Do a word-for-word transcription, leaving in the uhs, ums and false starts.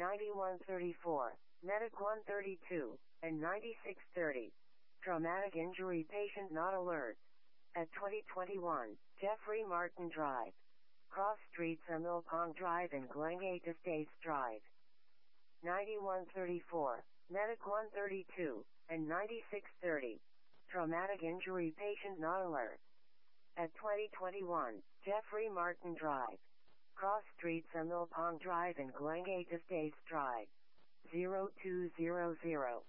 ninety-one thirty-four, Medic one thirty-two, and ninety-six thirty. Traumatic injury patient not alert. At twenty twenty-one, Jeffrey Martin Drive. Cross Street from Mill Pond Drive and Glengate Estates Drive. ninety-one thirty-four, Medic one thirty-two, and ninety-six thirty. Traumatic injury patient not alert. At twenty twenty-one, Jeffrey Martin Drive. Cross Street from Mill Pond Drive and Glengate Estates Drive. zero two zero zero.